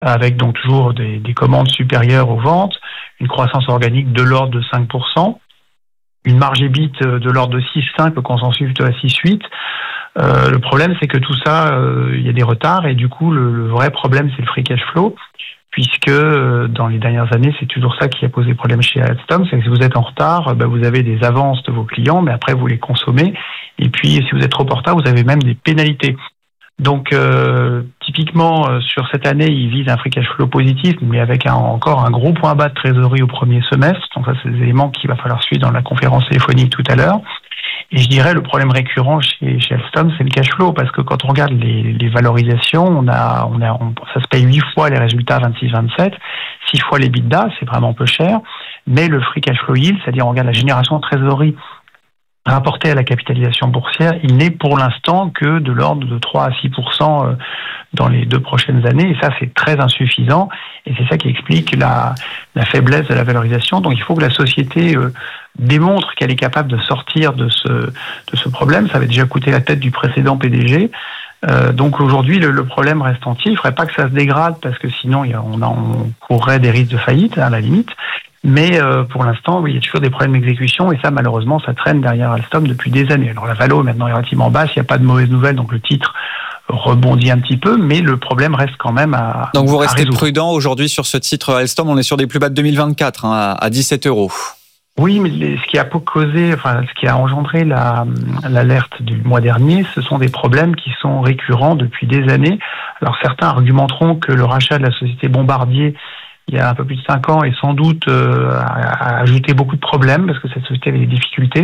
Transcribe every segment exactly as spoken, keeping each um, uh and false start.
avec donc toujours des, des commandes supérieures aux ventes, une croissance organique de l'ordre de cinq pour cent, une marge E B I T de l'ordre de six virgule cinq, le consensus de la six virgule huit. Euh, le problème, c'est que tout ça, euh, il y a des retards, et du coup, le, le vrai problème, c'est le free cash flow, puisque euh, dans les dernières années, c'est toujours ça qui a posé problème chez Alstom, c'est que si vous êtes en retard, ben, vous avez des avances de vos clients, mais après, vous les consommez, et puis si vous êtes trop en retard, vous avez même des pénalités. Donc, euh, typiquement, euh, sur cette année, ils visent un free cash flow positif, mais avec un, encore un gros point bas de trésorerie au premier semestre. Donc ça, c'est des éléments qu'il va falloir suivre dans la conférence téléphonique tout à l'heure. Et je dirais, le problème récurrent chez, chez Alstom, c'est le cash flow, parce que quand on regarde les, les valorisations, on a, on a, on, ça se paye huit fois les résultats vingt-six vingt-sept, six fois les l'EBITDA, c'est vraiment peu cher, mais le free cash flow yield, c'est-à-dire on regarde la génération de trésorerie rapporté à la capitalisation boursière, il n'est pour l'instant que de l'ordre de trois à six pour cent dans les deux prochaines années, et ça c'est très insuffisant, et c'est ça qui explique la, la faiblesse de la valorisation. Donc il faut que la société euh, démontre qu'elle est capable de sortir de ce, de ce problème. Ça avait déjà coûté la tête du précédent P D G. Euh, donc aujourd'hui le, le problème reste entier. Il ne faudrait pas que ça se dégrade, parce que sinon il y a, on, a, on courrait des risques de faillite à la limite. Mais euh, pour l'instant, oui, il y a toujours des problèmes d'exécution, et ça, malheureusement, ça traîne derrière Alstom depuis des années. Alors la valo maintenant est relativement basse, il n'y a pas de mauvaises nouvelles, donc le titre rebondit un petit peu, mais le problème reste quand même à Donc vous restez résoudre. prudent aujourd'hui sur ce titre Alstom, on est sur des plus bas de deux mille vingt-quatre, hein, à dix-sept euros. Oui, mais les, ce qui a causé, enfin, ce qui a engendré la, l'alerte du mois dernier, ce sont des problèmes qui sont récurrents depuis des années. Alors certains argumenteront que le rachat de la société Bombardier il y a un peu plus de cinq ans, et sans doute euh, a, a ajouté beaucoup de problèmes, parce que cette société avait des difficultés.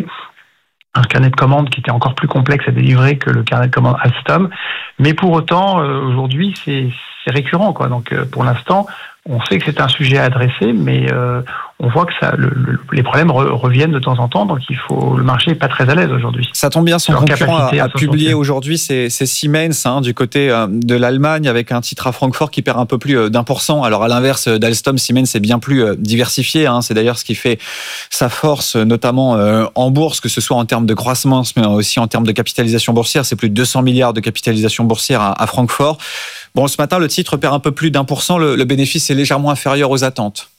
Un carnet de commandes qui était encore plus complexe à délivrer que le carnet de commandes Alstom. Mais pour autant, euh, aujourd'hui, c'est, c'est récurrent, quoi. Donc, euh, pour l'instant, on sait que c'est un sujet à adresser, mais euh, on voit que ça, le, le, les problèmes re, reviennent de temps en temps, donc il faut, le marché n'est pas très à l'aise aujourd'hui. Ça tombe bien, son concurrent a, a publié aujourd'hui, c'est, c'est Siemens, hein, du côté euh, de l'Allemagne, avec un titre à Francfort qui perd un peu plus euh, d'un pour cent. Alors à l'inverse d'Alstom, Siemens est bien plus euh, diversifié, hein, c'est d'ailleurs ce qui fait sa force, notamment euh, en bourse, que ce soit en termes de croissance, mais aussi en termes de capitalisation boursière. C'est plus de deux cents milliards de capitalisation boursière à, à Francfort. Bon, ce matin, le titre perd un peu plus d'un pour cent, le, le bénéfice est légèrement inférieur aux attentes.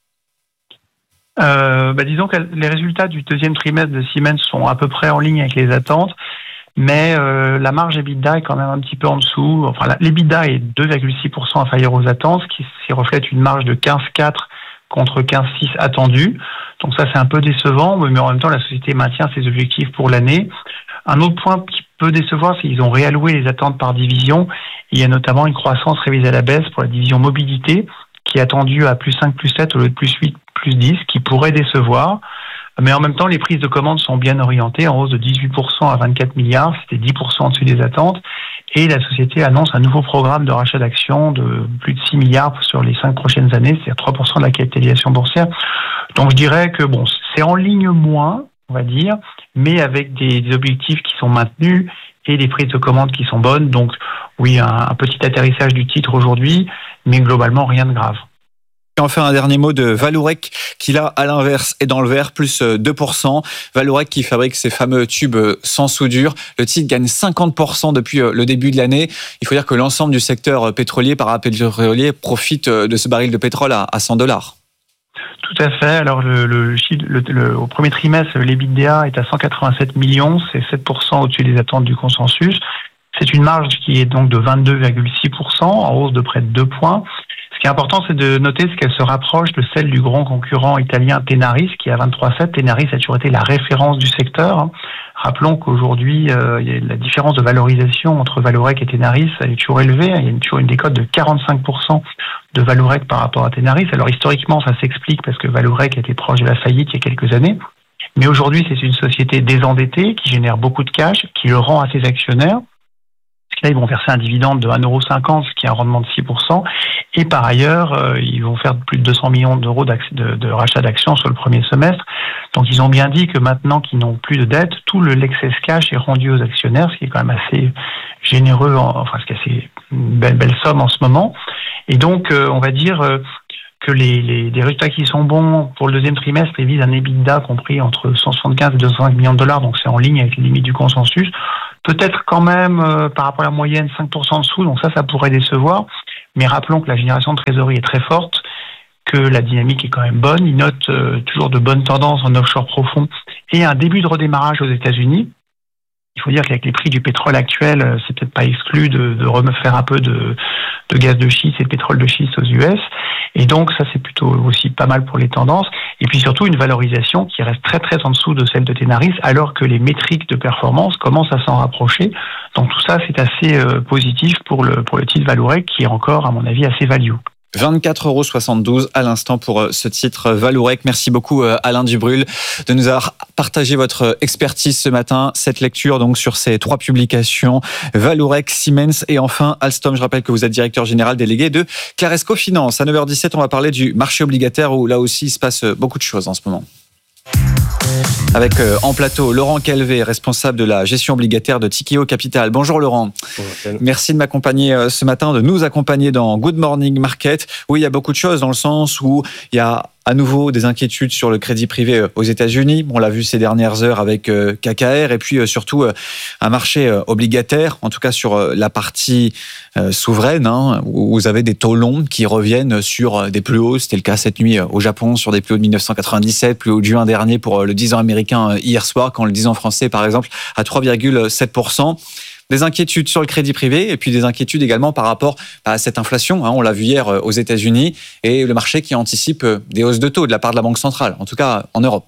Euh, bah disons que les résultats du deuxième trimestre de Siemens sont à peu près en ligne avec les attentes, mais euh, la marge EBITDA est quand même un petit peu en dessous. Enfin, l'EBITDA est deux virgule six pour cent inférieur aux attentes, ce qui, qui reflète une marge de quinze virgule quatre contre quinze virgule six attendue. Donc ça, c'est un peu décevant, mais en même temps, la société maintient ses objectifs pour l'année. Un autre point qui peut décevoir, c'est qu'ils ont réalloué les attentes par division. Il y a notamment une croissance révisée à la baisse pour la division mobilité, qui est attendue à plus cinq, plus sept au lieu de plus huit, plus dix, qui pourrait décevoir. Mais en même temps, les prises de commandes sont bien orientées, en hausse de dix-huit pour cent à vingt-quatre milliards, c'était dix pour cent au-dessus des attentes. Et la société annonce un nouveau programme de rachat d'actions de plus de six milliards sur les cinq prochaines années, c'est-à-dire trois pour cent de la capitalisation boursière. Donc je dirais que bon, c'est en ligne moins, on va dire, mais avec des, des objectifs qui sont maintenus et des prises de commandes qui sont bonnes. Donc oui, un, un petit atterrissage du titre aujourd'hui, mais globalement rien de grave. Enfin, un dernier mot de Vallourec, qui là, à l'inverse, est dans le vert, plus deux pour cent. Vallourec qui fabrique ces fameux tubes sans soudure. Le titre gagne cinquante pour cent depuis le début de l'année. Il faut dire que l'ensemble du secteur pétrolier, parapétrolier, profite de ce baril de pétrole à cent dollars. Tout à fait. Alors, le, le, le, le, au premier trimestre, l'EBITDA est à cent quatre-vingt-sept millions, c'est sept pour cent au-dessus des attentes du consensus. C'est une marge qui est donc de vingt-deux virgule six pour cent, en hausse de près de deux points. Ce qui est important, c'est de noter qu'elle se rapproche de celle du grand concurrent italien Tenaris, qui est à vingt-trois virgule sept. Tenaris a toujours été la référence du secteur. Rappelons qu'aujourd'hui, euh, il y a la différence de valorisation entre Vallourec et Tenaris, elle est toujours élevée. Il y a toujours une décote de quarante-cinq pour cent de Vallourec par rapport à Tenaris. Alors historiquement, ça s'explique parce que Vallourec était proche de la faillite il y a quelques années. Mais aujourd'hui, c'est une société désendettée qui génère beaucoup de cash, qui le rend à ses actionnaires. Parce que là, ils vont verser un dividende de un euro cinquante, ce qui est un rendement de six pour cent. Et par ailleurs, euh, ils vont faire plus de deux cents millions d'euros de, de rachat d'actions sur le premier semestre. Donc, ils ont bien dit que maintenant qu'ils n'ont plus de dette, tout le l'excess cash est rendu aux actionnaires, ce qui est quand même assez généreux, en, enfin, ce qui est assez une belle, belle somme en ce moment. Et donc, euh, on va dire euh, que les, les, les résultats qui sont bons pour le deuxième trimestre, ils visent un EBITDA compris entre cent soixante-quinze et deux cent cinq millions de dollars, donc c'est en ligne avec les limites du consensus. Peut-être quand même, euh, par rapport à la moyenne, cinq pour cent en dessous, donc ça, ça pourrait décevoir. Mais rappelons que la génération de trésorerie est très forte, que la dynamique est quand même bonne. Ils notent euh, toujours de bonnes tendances en offshore profond et un début de redémarrage aux États-Unis. Il faut dire qu'avec les prix du pétrole actuel, c'est peut-être pas exclu de, de refaire un peu de, de gaz de schiste et de pétrole de schiste aux U S. Et donc, ça, c'est plutôt aussi pas mal pour les tendances. Et puis surtout, une valorisation qui reste très, très en dessous de celle de Tenaris, alors que les métriques de performance commencent à s'en rapprocher. Donc, tout ça, c'est assez euh, positif pour le, pour le titre Vallourec, qui est encore, à mon avis, assez value. vingt-quatre euros soixante-douze à l'instant pour ce titre Vallourec. Merci beaucoup Alain Dubrul de nous avoir partagé votre expertise ce matin. Cette lecture donc sur ces trois publications, Vallourec, Siemens et enfin Alstom. Je rappelle que vous êtes directeur général délégué de Claresco Finance. À neuf heures dix-sept, on va parler du marché obligataire où là aussi il se passe beaucoup de choses en ce moment. Avec euh, en plateau Laurent Calvé, responsable de la gestion obligataire de Tikehau Capital. Bonjour Laurent. Bonjour. Merci de m'accompagner euh, ce matin, de nous accompagner dans Good Morning Market. Oui, il y a beaucoup de choses dans le sens où il y a à nouveau des inquiétudes sur le crédit privé aux États-Unis. On l'a vu ces dernières heures avec K K R et puis surtout un marché obligataire, en tout cas sur la partie souveraine, hein, où vous avez des taux longs qui reviennent sur des plus hauts. C'était le cas cette nuit au Japon sur des plus hauts de dix-neuf cent quatre-vingt-dix-sept, plus haut de juin dernier pour le dix ans américain hier soir, quand le dix ans français par exemple à trois virgule sept pour cent. Des inquiétudes sur le crédit privé et puis des inquiétudes également par rapport à cette inflation. On l'a vu hier aux États-Unis et le marché qui anticipe des hausses de taux de la part de la Banque centrale, en tout cas en Europe.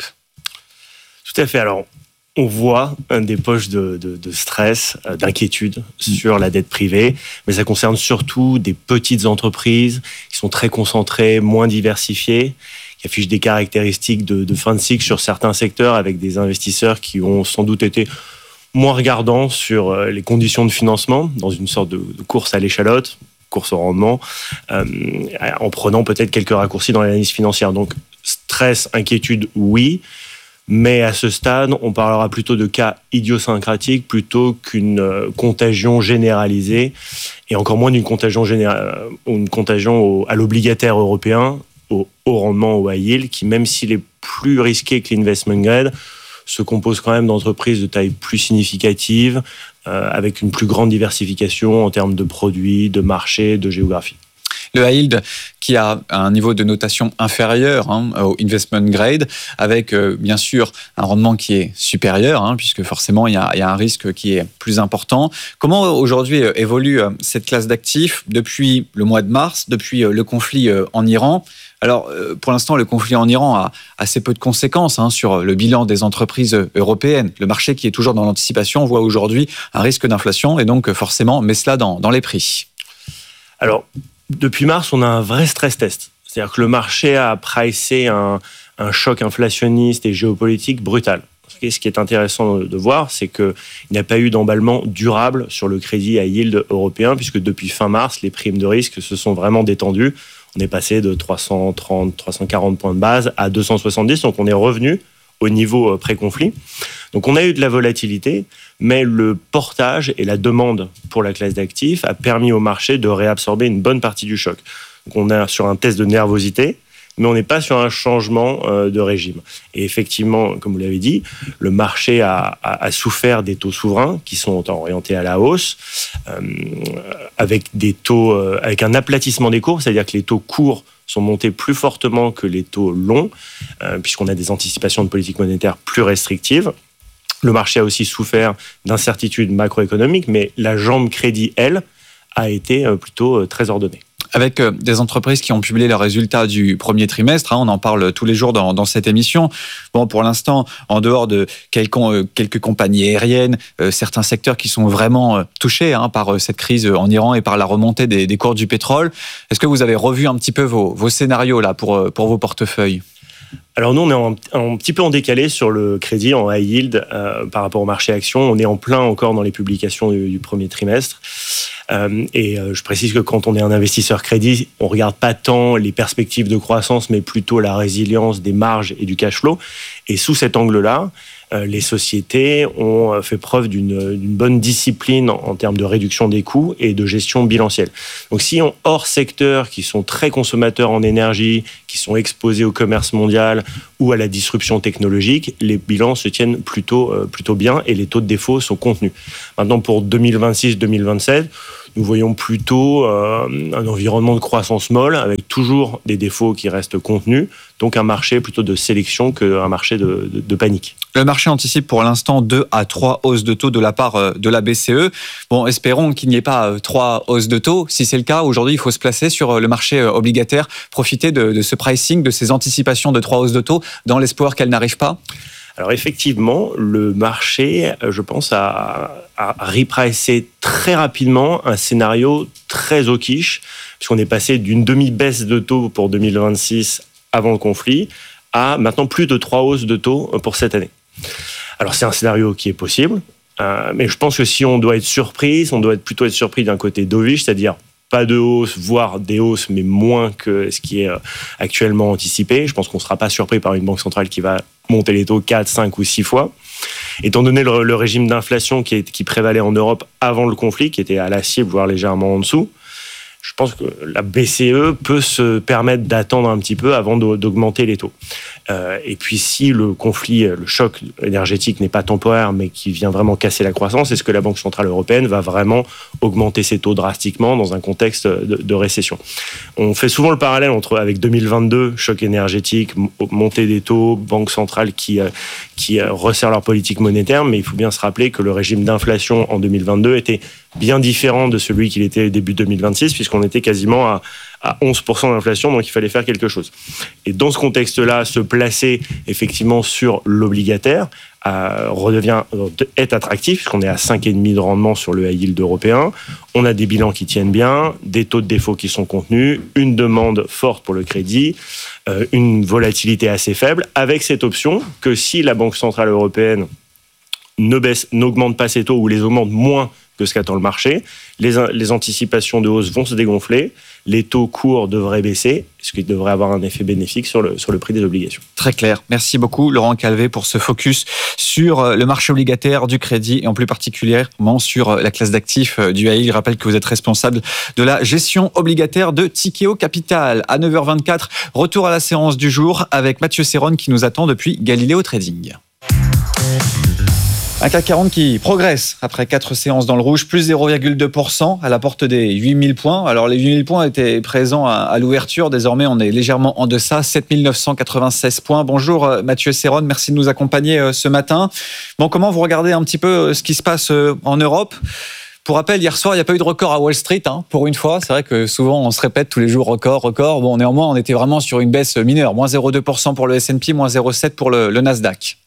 Tout à fait. Alors, on voit des poches de, de, de stress, d'inquiétude sur la dette privée, mais ça concerne surtout des petites entreprises qui sont très concentrées, moins diversifiées, qui affichent des caractéristiques de, de fin de cycle sur certains secteurs avec des investisseurs qui ont sans doute été moins regardant sur les conditions de financement, dans une sorte de course à l'échalote, course au rendement, euh, en prenant peut-être quelques raccourcis dans l'analyse financière. Donc, stress, inquiétude, oui, mais à ce stade, on parlera plutôt de cas idiosyncratiques plutôt qu'une contagion généralisée, et encore moins d'une contagion, général, une contagion au, à l'obligataire européen, au haut rendement, au high yield, qui, même s'il est plus risqué que l'investment grade, se compose quand même d'entreprises de taille plus significative, euh, avec une plus grande diversification en termes de produits, de marchés, de géographie. Le high yield qui a un niveau de notation inférieur hein, au investment grade, avec euh, bien sûr un rendement qui est supérieur, hein, puisque forcément il y, a, il y a un risque qui est plus important. Comment aujourd'hui euh, évolue euh, cette classe d'actifs depuis le mois de mars, depuis euh, le conflit euh, en Iran ? Alors, pour l'instant, le conflit en Iran a assez peu de conséquences hein, sur le bilan des entreprises européennes. Le marché qui est toujours dans l'anticipation voit aujourd'hui un risque d'inflation et donc forcément met cela dans, dans les prix. Alors, depuis mars, on a un vrai stress test. C'est-à-dire que le marché a pricé un, un choc inflationniste et géopolitique brutal. Et ce qui est intéressant de voir, c'est qu'il n'y a pas eu d'emballement durable sur le crédit à yield européen, puisque depuis fin mars, les primes de risque se sont vraiment détendues. On est passé de trois cent trente, trois cent quarante points de base à deux cent soixante-dix, donc on est revenu au niveau pré-conflit. Donc on a eu de la volatilité, mais le portage et la demande pour la classe d'actifs a permis au marché de réabsorber une bonne partie du choc. Donc on est sur un test de nervosité, mais on n'est pas sur un changement de régime. Et effectivement, comme vous l'avez dit, le marché a, a, a souffert des taux souverains qui sont orientés à la hausse, euh, avec des taux, euh, avec un aplatissement des cours, c'est-à-dire que les taux courts sont montés plus fortement que les taux longs, euh, puisqu'on a des anticipations de politique monétaire plus restrictives. Le marché a aussi souffert d'incertitudes macroéconomiques, mais la jambe crédit, elle, a été plutôt très ordonnée. Avec des entreprises qui ont publié leurs résultats du premier trimestre, hein, on en parle tous les jours dans, dans cette émission. Bon, pour l'instant, en dehors de quelques, quelques compagnies aériennes, euh, certains secteurs qui sont vraiment touchés hein, par cette crise en Iran et par la remontée des, des cours du pétrole. Est-ce que vous avez revu un petit peu vos, vos scénarios là pour, pour vos portefeuilles ? Alors nous, on est un, un petit peu en décalé sur le crédit en high yield euh, par rapport au marché action. On est en plein encore dans les publications du, du premier trimestre. Euh, et euh, je précise que quand on est un investisseur crédit, on ne regarde pas tant les perspectives de croissance, mais plutôt la résilience des marges et du cash flow. Et sous cet angle-là, euh, les sociétés ont fait preuve d'une, d'une bonne discipline en, en termes de réduction des coûts et de gestion bilancielle. Donc si on hors secteurs qui sont très consommateurs en énergie, qui sont exposés au commerce mondial ou à la disruption technologique, les bilans se tiennent plutôt, euh, plutôt bien et les taux de défaut sont contenus. Maintenant, pour deux mille vingt-six deux mille vingt-sept, nous voyons plutôt euh, un environnement de croissance molle avec toujours des défauts qui restent contenus, donc un marché plutôt de sélection qu'un marché de, de, de panique. Le marché anticipe pour l'instant deux à trois hausses de taux de la part de la B C E. Bon, espérons qu'il n'y ait pas trois hausses de taux. Si c'est le cas, aujourd'hui, il faut se placer sur le marché obligataire, profiter de, de ce pricing, de ces anticipations de trois hausses de taux, dans l'espoir qu'elles n'arrivent pas. Alors effectivement, le marché, je pense, a, a repricé très rapidement un scénario très au quiche, puisqu'on est passé d'une demi-baisse de taux pour deux mille vingt-six avant le conflit à maintenant plus de trois hausses de taux pour cette année. Alors c'est un scénario qui est possible, euh, mais je pense que si on doit être surpris, on doit être plutôt être surpris d'un côté dovish, c'est-à-dire pas de hausse, voire des hausses, mais moins que ce qui est actuellement anticipé. Je pense qu'on ne sera pas surpris par une banque centrale qui va monter les taux quatre, cinq ou six fois. Étant donné le, le régime d'inflation qui, est, qui prévalait en Europe avant le conflit, qui était à la cible, voire légèrement en dessous, je pense que la B C E peut se permettre d'attendre un petit peu avant d'augmenter les taux. Euh, et puis si le conflit, le choc énergétique n'est pas temporaire, mais qui vient vraiment casser la croissance, est-ce que la Banque Centrale Européenne va vraiment augmenter ses taux drastiquement dans un contexte de, de récession? On fait souvent le parallèle entre, avec deux mille vingt-deux, choc énergétique, montée des taux, Banque Centrale qui, qui resserre leur politique monétaire, mais il faut bien se rappeler que le régime d'inflation en deux mille vingt-deux était bien différent de celui qu'il était début deux mille vingt-six, puisqu'on était quasiment à, à onze pour cent d'inflation, donc il fallait faire quelque chose. Et dans ce contexte-là, se placer effectivement sur l'obligataire euh, redevient, est attractif, puisqu'on est à cinq virgule cinq de rendement sur le high yield européen. On a des bilans qui tiennent bien, des taux de défaut qui sont contenus, une demande forte pour le crédit, euh, une volatilité assez faible, avec cette option que si la Banque Centrale Européenne ne baisse, n'augmente pas ses taux ou les augmente moins que ce qu'attend le marché, les, les anticipations de hausse vont se dégonfler, les taux courts devraient baisser, ce qui devrait avoir un effet bénéfique sur le, sur le prix des obligations. Très clair. Merci beaucoup Laurent Calvet pour ce focus sur le marché obligataire du crédit et en plus particulièrement sur la classe d'actifs du high yield. Je rappelle que vous êtes responsable de la gestion obligataire de Tikehau Capital. À neuf heures vingt-quatre, retour à la séance du jour avec Mathieu Serron qui nous attend depuis Galileo Trading. Un C A C quarante qui progresse après quatre séances dans le rouge, plus zéro virgule deux pour cent à la porte des huit mille points. Alors les huit mille points étaient présents à l'ouverture, désormais on est légèrement en deçà, sept mille neuf cent quatre-vingt-seize points. Bonjour Mathieu Serron, merci de nous accompagner ce matin. Bon, comment vous regardez un petit peu ce qui se passe en Europe ? Pour rappel, hier soir, il n'y a pas eu de record à Wall Street, hein, pour une fois. C'est vrai que souvent, on se répète tous les jours record, record. Bon, néanmoins, on était vraiment sur une baisse mineure, moins zéro virgule deux pour cent pour le S and P, moins zéro virgule sept pour le, le Nasdaq.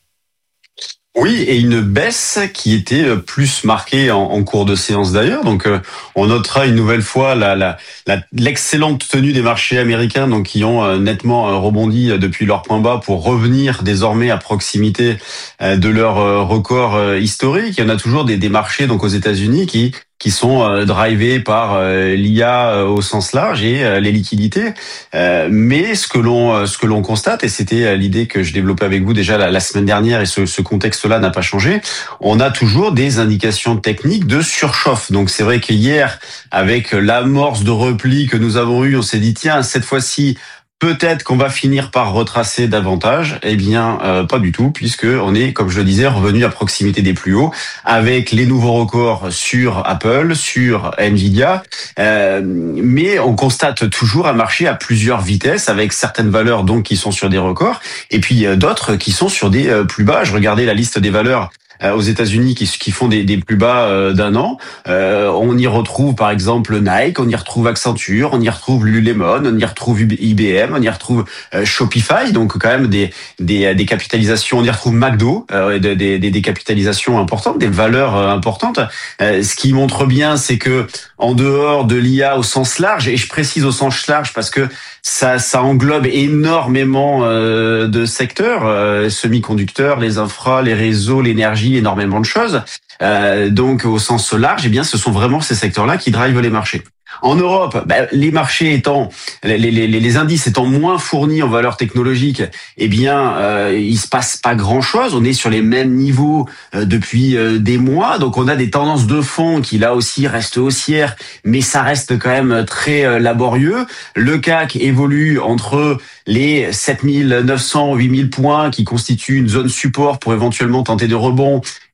Oui, et une baisse qui était plus marquée en, en cours de séance d'ailleurs. Donc, euh, on notera une nouvelle fois la, la, la, l'excellente tenue des marchés américains, donc qui ont euh, nettement euh, rebondi depuis leur point bas pour revenir désormais à proximité euh, de leur euh, record euh, historique. Il y en a toujours des, des marchés donc aux États-Unis qui qui sont euh, drivés par euh, l'I A euh, au sens large et euh, les liquidités. Euh, mais ce que l'on euh, ce que l'on constate, et c'était euh, l'idée que je développais avec vous déjà la, la semaine dernière, et ce, ce contexte-là n'a pas changé, on a toujours des indications techniques de surchauffe. Donc c'est vrai qu'hier, avec l'amorce de repli que nous avons eu, on s'est dit tiens, cette fois-ci, peut-être qu'on va finir par retracer davantage. Eh bien, euh, pas du tout, puisque on est, comme je le disais, revenu à proximité des plus hauts, avec les nouveaux records sur Apple, sur Nvidia. Euh, mais on constate toujours un marché à plusieurs vitesses, avec certaines valeurs donc qui sont sur des records, et puis euh, d'autres qui sont sur des euh, plus bas. Je regardais la liste des valeurs aux États-Unis qui, qui font des, des plus bas euh, d'un an. Euh, on y retrouve par exemple Nike, on y retrouve Accenture, on y retrouve Lululemon, on y retrouve I B M, on y retrouve euh, Shopify, donc quand même des, des, des capitalisations, on y retrouve McDo, euh, des, des, des capitalisations importantes, des valeurs euh, importantes. Euh, ce qui montre bien, c'est que en dehors de l'I A au sens large, et je précise au sens large parce que ça, ça englobe énormément euh, de secteurs, euh, semi-conducteurs, les infras, les réseaux, l'énergie, énormément de choses. Euh, donc au sens large, eh bien, ce sont vraiment ces secteurs-là qui drivent les marchés. En Europe, bah, les marchés étant, les, les, les indices étant moins fournis en valeurs technologiques, eh bien, euh, il se passe pas grand-chose. On est sur les mêmes niveaux euh, depuis euh, des mois, donc on a des tendances de fond qui là aussi restent haussières, mais ça reste quand même très euh, laborieux. Le C A C évolue entre les sept mille neuf cents, huit mille points qui constituent une zone support pour éventuellement tenter de rebond,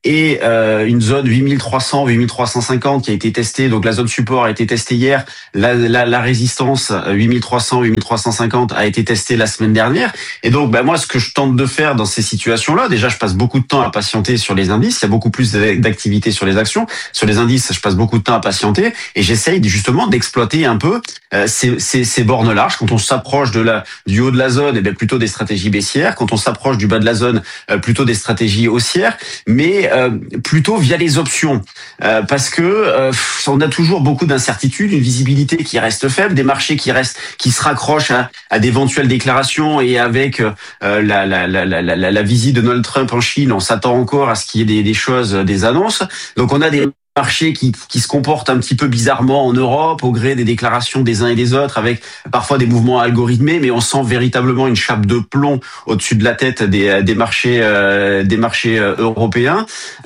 et euh, une zone huit mille trois cents, huit mille trois cent cinquante qui a été testée. Donc la zone support a été testée hier. La, la, la résistance huit mille trois cents, huit mille trois cent cinquante a été testée la semaine dernière. Et donc bah, moi, ce que je tente de faire dans ces situations-là, déjà je passe beaucoup de temps à patienter sur les indices. Il y a beaucoup plus d'activité sur les actions. Sur les indices, je passe beaucoup de temps à patienter et j'essaye justement d'exploiter un peu euh, ces, ces, ces bornes larges. Quand on s'approche de la du haut de la zone, et eh bien plutôt des stratégies baissières. Quand on s'approche du bas de la zone, euh, plutôt des stratégies haussières, mais euh, plutôt via les options, euh, parce que euh, on a toujours beaucoup d'incertitudes, une visibilité qui reste faible, des marchés qui restent, qui se raccrochent à, à d'éventuelles déclarations et avec euh, la, la, la, la, la, la visite de Donald Trump en Chine, on s'attend encore à ce qu'il y ait des, des choses, des annonces. Donc on a des marché qui, qui se comporte un petit peu bizarrement en Europe au gré des déclarations des uns et des autres avec parfois des mouvements algorithmés, mais on sent véritablement une chape de plomb au-dessus de la tête des, des marchés, euh, des marchés européens.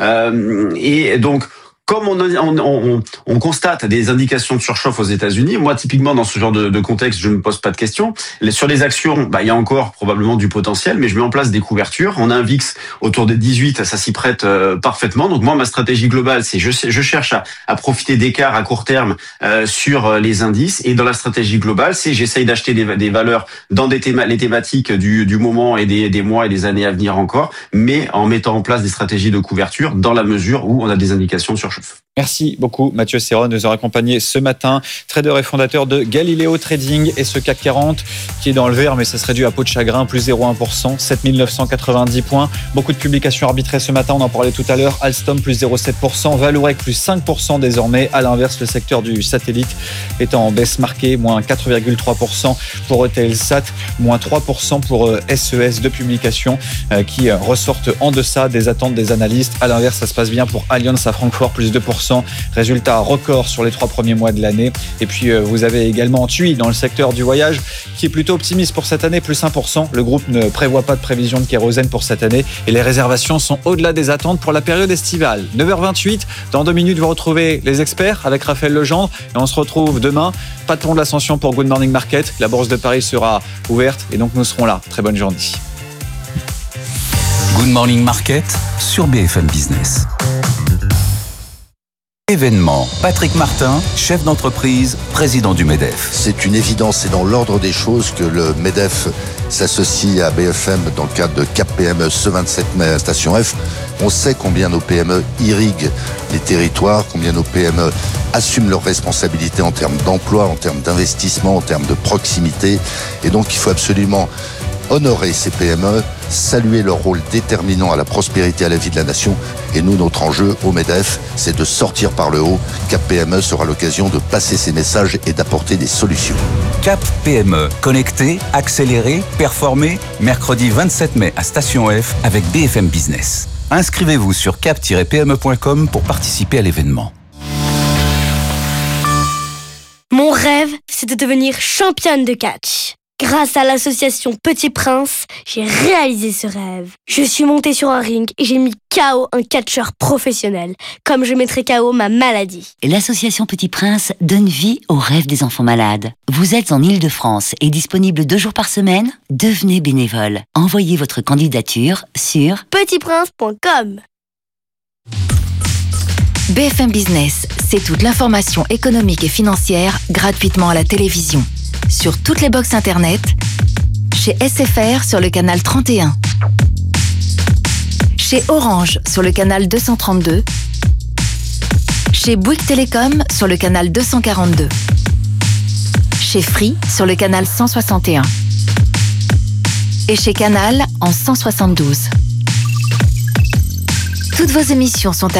Euh, et donc, comme on, on, on, on constate des indications de surchauffe aux États-Unis, moi typiquement dans ce genre de, de contexte, je ne me pose pas de questions. Sur les actions, bah, il y a encore probablement du potentiel, mais je mets en place des couvertures. On a un V I X autour des dix-huit, ça s'y prête euh, parfaitement. Donc moi, ma stratégie globale, c'est je, je cherche à, à profiter d'écarts à court terme euh, sur les indices. Et dans la stratégie globale, c'est j'essaye d'acheter des, des valeurs dans des théma, les thématiques du, du moment et des, des mois et des années à venir encore, mais en mettant en place des stratégies de couverture dans la mesure où on a des indications de surchauffe. Merci beaucoup Mathieu Serron de nous avoir accompagnés ce matin, trader et fondateur de Galileo Trading et ce C A C quarante qui est dans le vert, mais ça serait dû à peau de chagrin, plus zéro virgule un pour cent, sept mille neuf cent quatre-vingt-dix points. Beaucoup de publications arbitrées ce matin, on en parlait tout à l'heure. Alstom plus zéro virgule sept pour cent, Vallourec plus cinq pour cent désormais. À l'inverse, le secteur du satellite étant en baisse marquée, moins quatre virgule trois pour cent pour Eutelsat, moins trois pour cent pour S E S, deux publications qui ressortent en deçà des attentes des analystes. À l'inverse, ça se passe bien pour Allianz à Francfort, plus deux pour cent. Résultat record sur les trois premiers mois de l'année. Et puis vous avez également T U I dans le secteur du voyage qui est plutôt optimiste pour cette année, plus un pour cent. Le groupe ne prévoit pas de prévision de kérosène pour cette année et les réservations sont au-delà des attentes pour la période estivale. neuf heures vingt-huit, dans deux minutes vous retrouvez les experts avec Raphaël Legendre et on se retrouve demain. Pas de pont de l'ascension pour Good Morning Market. La bourse de Paris sera ouverte et donc nous serons là. Très bonne journée. Good Morning Market sur B F M Business. Événement. Patrick Martin, chef d'entreprise, président du MEDEF. C'est une évidence, c'est dans l'ordre des choses que le MEDEF s'associe à B F M dans le cadre de Cap P M E ce vingt-sept mai à Station F. On sait combien nos P M E irriguent les territoires, combien nos P M E assument leurs responsabilités en termes d'emploi, en termes d'investissement, en termes de proximité. Et donc il faut absolument honorer ces P M E, saluer leur rôle déterminant à la prospérité et à la vie de la nation. Et nous, notre enjeu au MEDEF, c'est de sortir par le haut. Cap P M E sera l'occasion de passer ces messages et d'apporter des solutions. Cap P M E, connecté, accéléré, performé, mercredi vingt-sept mai à Station F avec B F M Business. Inscrivez-vous sur cap tiret p m e point com pour participer à l'événement. Mon rêve, c'est de devenir championne de catch. Grâce à l'association Petit Prince, j'ai réalisé ce rêve. Je suis montée sur un ring et j'ai mis K O un catcheur professionnel, comme je mettrais K O ma maladie. L'association Petit Prince donne vie aux rêves des enfants malades. Vous êtes en Île-de-France et disponible deux jours par semaine ? Devenez bénévole. Envoyez votre candidature sur petit prince point com. B F M Business, c'est toute l'information économique et financière gratuitement à la télévision. Sur toutes les box internet, chez S F R sur le canal trente et un, chez Orange sur le canal deux cent trente-deux, chez Bouygues Télécom sur le canal deux cent quarante-deux, chez Free sur le canal cent soixante et un et chez Canal en cent soixante-douze. Toutes vos émissions sont à